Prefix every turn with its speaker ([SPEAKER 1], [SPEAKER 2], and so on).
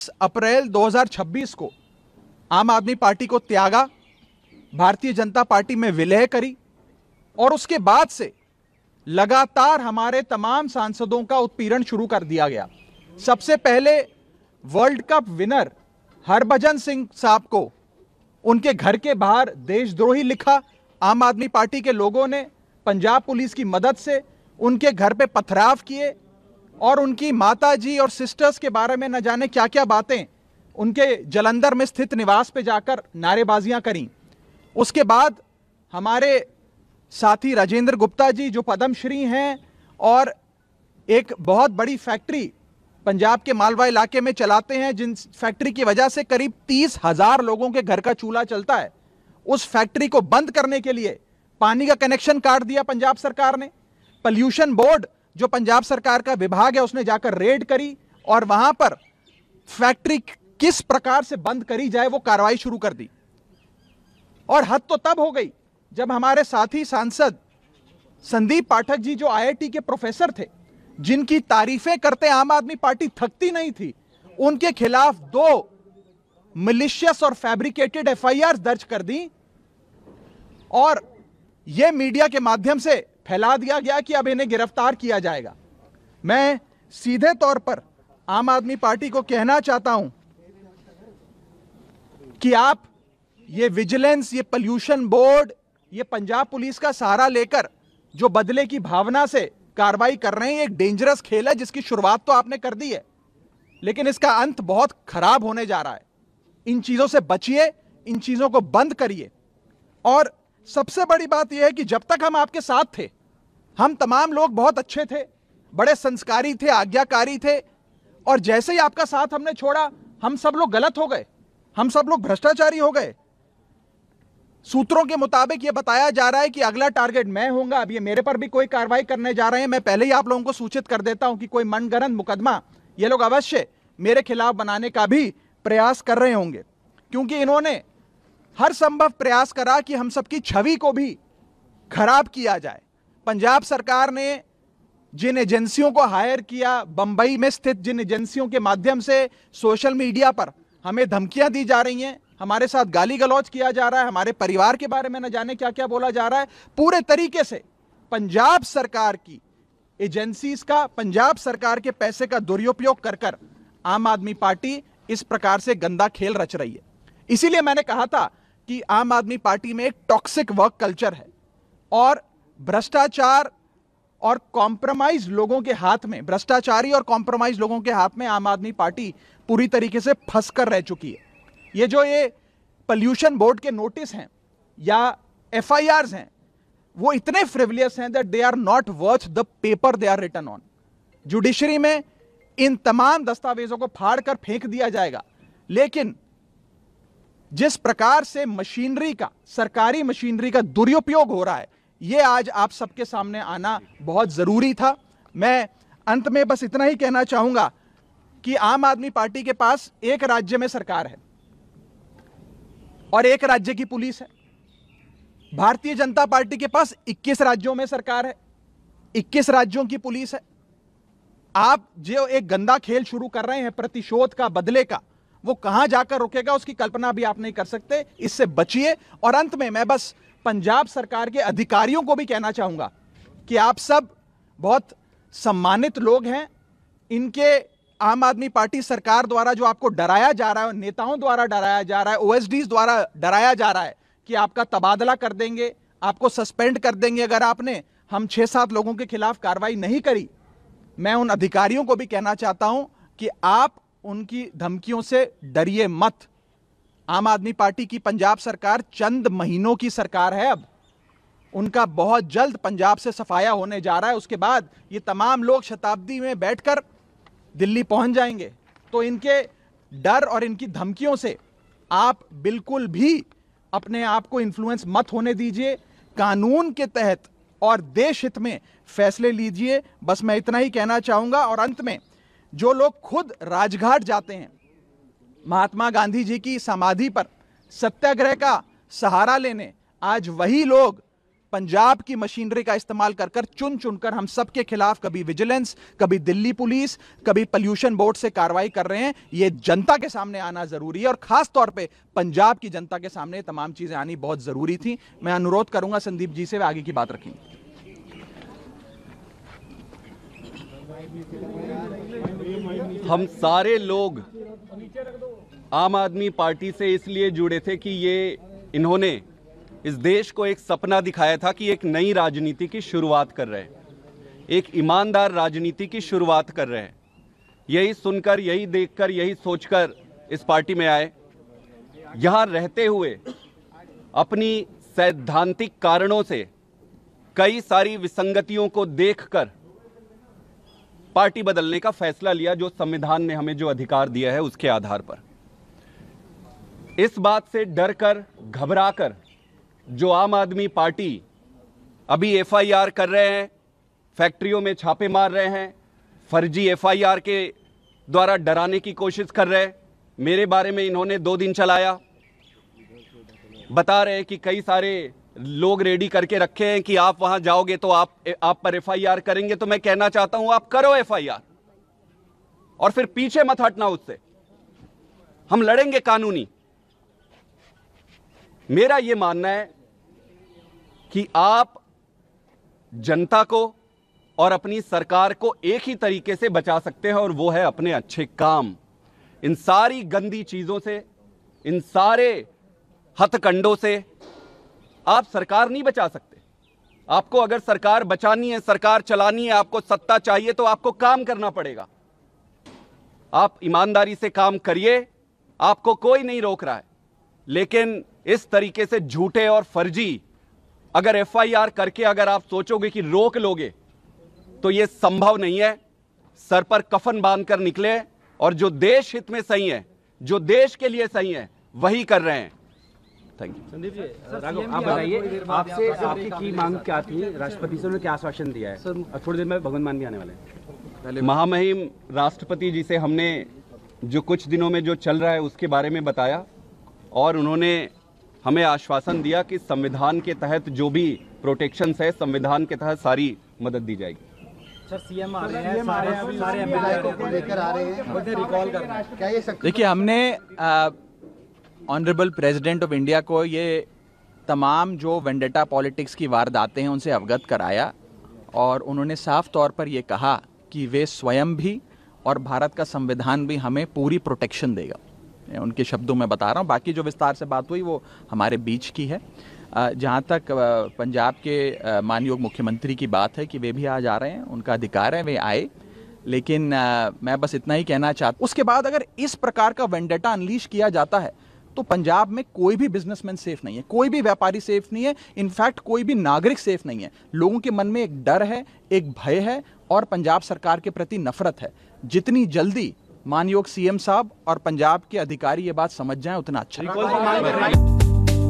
[SPEAKER 1] अप्रैल 2026 को आम आदमी पार्टी को त्यागा, भारतीय जनता पार्टी में विलय करी और उसके बाद से लगातार हमारे तमाम सांसदों का उत्पीड़न शुरू कर दिया गया। सबसे पहले world cup winner Harbhajan Singh साहब को उनके घर के बाहर देशद्रोही लिखा। आम आदमी पार्टी के लोगों ने पंजाब पुलिस की मदद से उनके घर पे पथराव किए और उनकी माता जी और सिस्टर्स के बारे में न जाने क्या क्या बातें उनके जलंधर में स्थित निवास पे जाकर नारेबाजियां करी। उसके बाद हमारे साथी राजेंद्र गुप्ता जी जो पद्मश्री हैं और एक बहुत बड़ी फैक्ट्री पंजाब के मालवा इलाके में चलाते हैं, जिन फैक्ट्री की वजह से करीब 30,000 लोगों के घर का चूल्हा चलता है, उस फैक्ट्री को बंद करने के लिए पानी का कनेक्शन काट दिया पंजाब सरकार ने। पॉल्यूशन बोर्ड जो पंजाब सरकार का विभाग है उसने जाकर रेड करी और वहां पर फैक्ट्री किस प्रकार से बंद करी जाए वो कार्रवाई शुरू कर दी। और हद तो तब हो गई जब हमारे साथी सांसद संदीप पाठक जी जो आईआईटी के प्रोफेसर थे, जिनकी तारीफें करते आम आदमी पार्टी थकती नहीं थी, उनके खिलाफ 2 मिलिशियस और फैब्रिकेटेड एफआईआर दर्ज कर दी और यह मीडिया के माध्यम से फैला दिया गया कि अब इन्हें गिरफ्तार किया जाएगा। मैं सीधे तौर पर आम आदमी पार्टी को कहना चाहता हूं कि आप ये विजिलेंस, ये पॉल्यूशन बोर्ड, ये पंजाब पुलिस का सहारा लेकर जो बदले की भावना से कार्रवाई कर रहे हैं, एक डेंजरस खेल है जिसकी शुरुआत तो आपने कर दी है, लेकिन इसका अंत बहुत खराब होने जा रहा है। इन चीजों से बचिए, इन चीजों को बंद करिए। और सबसे बड़ी बात यह है कि जब तक हम आपके साथ थे, हम तमाम लोग बहुत अच्छे थे, बड़े संस्कारी थे, आज्ञाकारी थे, और जैसे ही आपका साथ हमने छोड़ा, हम सब लोग गलत हो गए, हम सब लोग भ्रष्टाचारी हो गए। सूत्रों के मुताबिक यह बताया जा रहा है कि अगला टारगेट मैं होऊंगा। अब ये मेरे पर भी कोई कार्रवाई करने जा रहे हैं। मैं पहले ही आप लोगों को सूचित कर देता हूं कि कोई मनगढ़ंत मुकदमा ये लोग अवश्य मेरे खिलाफ बनाने का भी प्रयास कर रहे होंगे, क्योंकि इन्होंने हर संभव प्रयास करा कि हम सबकी छवि को भी खराब किया जाए। पंजाब सरकार ने जिन एजेंसियों को हायर किया, बंबई में स्थित जिन एजेंसियों के माध्यम से सोशल मीडिया पर हमें धमकियां दी जा रही हैं, हमारे साथ गाली गलौज किया जा रहा है, हमारे परिवार के बारे में न जाने क्या क्या बोला जा रहा है, पूरे तरीके से पंजाब सरकार की एजेंसीज का, पंजाब सरकार के पैसे का दुरुपयोग कर आम आदमी पार्टी इस प्रकार से गंदा खेल रच रही है। इसीलिए मैंने कहा था कि आम आदमी पार्टी में एक टॉक्सिक वर्क कल्चर है और भ्रष्टाचार और कॉम्प्रोमाइज लोगों के हाथ में, भ्रष्टाचारी और कॉम्प्रोमाइज लोगों के हाथ में आम आदमी पार्टी पूरी तरीके से फंसकर रह चुकी है। ये जो ये पॉल्यूशन बोर्ड के नोटिस हैं या एफआईआर्स हैं, वो इतने फ्रिवलियस हैं that they are not worth the paper they are written on. Judiciary में इन तमाम दस्तावेजों को फाड़कर फेंक दिया जाएगा, लेकिन जिस प्रकार से मशीनरी का, सरकारी मशीनरी का दुरुपयोग हो रहा है, यह आज आप सबके सामने आना बहुत जरूरी था। मैं अंत में बस इतना ही कहना चाहूंगा कि आम आदमी पार्टी के पास एक राज्य में सरकार है और एक राज्य की पुलिस है। भारतीय जनता पार्टी के पास 21 राज्यों में सरकार है, 21 राज्यों की पुलिस है। आप जो एक गंदा खेल शुरू कर रहे हैं प्रतिशोध का, बदले का, वो कहां जाकर रुकेगा उसकी कल्पना भी आप नहीं कर सकते। इससे बचिए। और अंत में मैं बस पंजाब सरकार के अधिकारियों को भी कहना चाहूंगा कि आप सब बहुत सम्मानित लोग हैं। इनके आम आदमी पार्टी सरकार द्वारा जो आपको डराया जा रहा है, नेताओं द्वारा डराया जा रहा है, ओएसडीज द्वारा डराया जा रहा है कि आपका तबादला कर देंगे, आपको सस्पेंड कर देंगे अगर आपने हम 6-7 लोगों के खिलाफ कार्रवाई नहीं करी। मैं उन अधिकारियों को भी कहना चाहता हूं कि आप उनकी धमकियों से डरिए मत। आम आदमी पार्टी की पंजाब सरकार चंद महीनों की सरकार है। अब उनका बहुत जल्द पंजाब से सफाया होने जा रहा है। उसके बाद ये तमाम लोग शताब्दी में बैठकर दिल्ली पहुंच जाएंगे। तो इनके डर और इनकी धमकियों से आप बिल्कुल भी अपने आप को इन्फ्लुएंस मत होने दीजिए। कानून के तहत और देश हित में फैसले लीजिए। बस मैं इतना ही कहना चाहूंगा। और अंत में जो लोग खुद राजघाट जाते हैं महात्मा गांधी जी की समाधि पर सत्याग्रह का सहारा लेने, आज वही लोग पंजाब की मशीनरी का इस्तेमाल कर कर चुन चुनकर हम सबके खिलाफ कभी विजिलेंस, कभी दिल्ली पुलिस, कभी पॉल्यूशन बोर्ड से कार्रवाई कर रहे हैं। यह जनता के सामने आना जरूरी है और खास तौर पे पंजाब की जनता के सामने तमाम चीजें आनी बहुत जरूरी थी। मैं अनुरोध करूंगा संदीप जी से वे आगे की बात रखेंगे।
[SPEAKER 2] हम सारे लोग आम आदमी पार्टी से इसलिए जुड़े थे कि इन्होंने इस देश को एक सपना दिखाया था कि एक नई राजनीति की शुरुआत कर रहे हैं, एक ईमानदार राजनीति की शुरुआत कर रहे हैं। यही सुनकर, यही देखकर, यही सोचकर इस पार्टी में आए। यहां रहते हुए अपनी सैद्धांतिक कारणों से कई सारी विसंगतियों को देखकर पार्टी बदलने का फैसला लिया, जो संविधान ने हमें जो अधिकार दिया है उसके आधार पर। इस बात से डरकर, घबराकर जो आम आदमी पार्टी अभी एफआईआर कर रहे हैं, फैक्ट्रियों में छापे मार रहे हैं, फर्जी एफआईआर के द्वारा डराने की कोशिश कर रहे हैं। मेरे बारे में इन्होंने 2 दिन चलाया, बता रहे हैं कि कई सारे लोग रेडी करके रखे हैं कि आप वहां जाओगे तो आप पर एफआईआर करेंगे। तो मैं कहना चाहता हूं, आप करो एफआईआर और फिर पीछे मत हटना उससे। हम लड़ेंगे कानूनी। मेरा यह मानना है कि आप जनता को और अपनी सरकार को एक ही तरीके से बचा सकते हैं और वो है अपने अच्छे काम। इन सारी गंदी चीजों से, इन सारे हथकंडों से आप सरकार नहीं बचा सकते। आपको अगर सरकार बचानी है, सरकार चलानी है, आपको सत्ता चाहिए तो आपको काम करना पड़ेगा। आप ईमानदारी से काम करिए, आपको कोई नहीं रोक रहा है। लेकिन इस तरीके से झूठे और फर्जी अगर एफआईआर करके अगर आप सोचोगे कि रोक लोगे तो यह संभव नहीं है। सर पर कफन बांधकर निकले और जो देश हित में सही है, जो देश के लिए सही है, वही कर रहे हैं। Thank you.
[SPEAKER 3] संदीप जी, राघव आप बताइए, आपसे आपकी की मांग क्या थी? राष्ट्रपति से उन्होंने क्या आश्वासन दिया है? सर थोड़ी देर में भगवंत मान भी आने वाले हैं।
[SPEAKER 2] महामहिम राष्ट्रपति जी से हमने जो कुछ दिनों में जो चल रहा है उसके बारे में बताया और उन्होंने हमें आश्वासन दिया कि संविधान के तहत जो भी प्रोटेक्शंस है, संविधान के तहत सारी मदद दी जाएगी।
[SPEAKER 3] सर सीएम आ रहे हैं, सारे एमएलए को लेकर आ रहे हैं, उन्हें रिकॉल करना है। क्या ये
[SPEAKER 1] देखिए, हमने ऑनरेबल प्रेसिडेंट ऑफ इंडिया को ये तमाम जो वेंडेटा पॉलिटिक्स की वारदातें हैं उनसे अवगत कराया और उन्होंने साफ तौर पर यह कहा कि वे स्वयं भी और भारत का संविधान भी हमें पूरी प्रोटेक्शन देगा। उनके शब्दों में बता रहा हूँ, बाकी जो विस्तार से बात हुई वो हमारे बीच की है। जहाँ तक पंजाब के माननीय मुख्यमंत्री की बात है कि वे भी आज आ रहे हैं, उनका अधिकार है, वे आए। लेकिन मैं बस इतना ही कहना चाहता हूँ, उसके बाद अगर इस प्रकार का वेंडेटा अनलीश किया जाता है तो पंजाब में कोई भी बिजनेसमैन सेफ नहीं है, कोई भी व्यापारी सेफ नहीं है, इनफैक्ट कोई भी नागरिक सेफ नहीं है। लोगों के मन में एक डर है, एक भय है और पंजाब सरकार के प्रति नफरत है। जितनी जल्दी मानयोग सीएम साहब और पंजाब के अधिकारी ये बात समझ जाएं उतना अच्छा है।